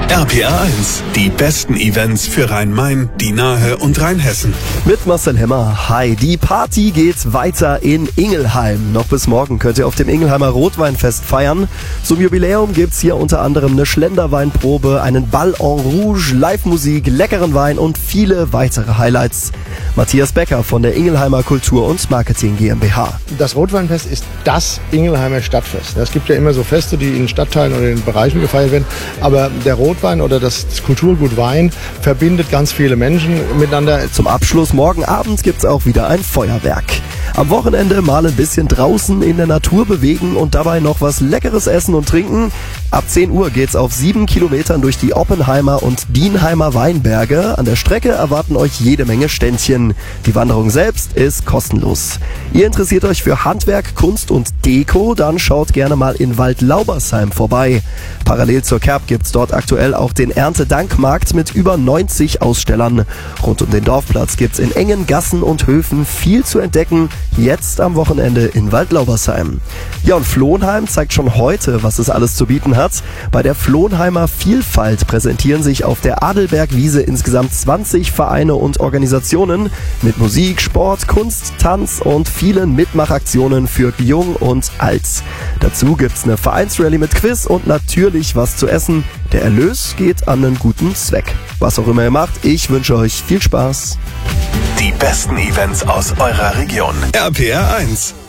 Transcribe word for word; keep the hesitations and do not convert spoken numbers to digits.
R P R eins, die besten Events für Rhein-Main, die Nahe und Rheinhessen. Mit Marcel Hemmer. Hi, die Party geht weiter in Ingelheim. Noch bis morgen könnt ihr auf dem Ingelheimer Rotweinfest feiern. Zum Jubiläum gibt's hier unter anderem eine Schlenderweinprobe, einen Ball en Rouge, Live-Musik, leckeren Wein und viele weitere Highlights. Matthias Becker von der Ingelheimer Kultur- und Marketing GmbH. Das Rotweinfest ist das Ingelheimer Stadtfest. Es gibt ja immer so Feste, die in Stadtteilen oder in Bereichen gefeiert werden, aber der Rotwein oder das Kulturgut Wein verbindet ganz viele Menschen miteinander. Zum Abschluss morgen Abend gibt's auch wieder ein Feuerwerk. Am Wochenende mal ein bisschen draußen in der Natur bewegen und dabei noch was Leckeres essen und trinken. Ab zehn Uhr geht's auf sieben Kilometern durch die Oppenheimer und Dienheimer Weinberge. An der Strecke erwarten euch jede Menge Ständchen. Die Wanderung selbst ist kostenlos. Ihr interessiert euch für Handwerk, Kunst und Deko? Dann schaut gerne mal in Waldlaubersheim vorbei. Parallel zur Kerb gibt's dort aktuell auch den Erntedankmarkt mit über neunzig Ausstellern. Rund um den Dorfplatz gibt's in engen Gassen und Höfen viel zu entdecken. Jetzt am Wochenende in Waldlaubersheim. Ja, und Flohnheim zeigt schon heute, was es alles zu bieten hat. Bei der Flohnheimer Vielfalt präsentieren sich auf der Adelbergwiese insgesamt zwanzig Vereine und Organisationen mit Musik, Sport, Kunst, Tanz und vielen Mitmachaktionen für Jung und Alt. Dazu gibt's eine Vereinsrallye mit Quiz und natürlich was zu essen. Der Erlös geht an einen guten Zweck. Was auch immer ihr macht, ich wünsche euch viel Spaß. Die besten Events aus eurer Region. R P R eins.